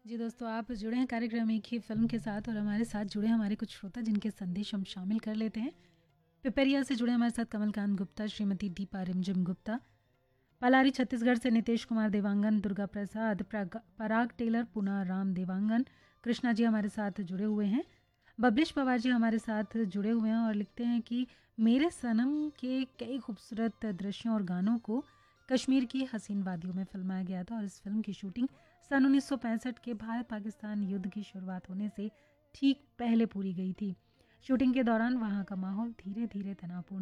जी दोस्तों, आप जुड़े हैं कार्यक्रम एक ही फ़िल्म के साथ और हमारे साथ जुड़े हमारे कुछ श्रोता जिनके संदेश हम शामिल कर लेते हैं। पिपरिया से जुड़े हमारे साथ कमलकांत गुप्ता, श्रीमती दीपा रिमझिम गुप्ता, पलारी छत्तीसगढ़ से नितेश कुमार देवांगन, दुर्गा प्रसाद, पराग टेलर, पुना राम देवांगन, कृष्णा जी हमारे साथ जुड़े हुए हैं। बबलिश पवार जी हमारे साथ जुड़े हुए हैं और लिखते हैं कि मेरे सनम के कई खूबसूरत दृश्यों और गानों को कश्मीर की हसीन वादियों में फिल्माया गया था और इस फिल्म की शूटिंग सन 1965 के भारत पाकिस्तान युद्ध की शुरुआत होने से ठीक पहले पूरी गई थी। शूटिंग के दौरान वहां का माहौल धीरे धीरे तनावपूर्ण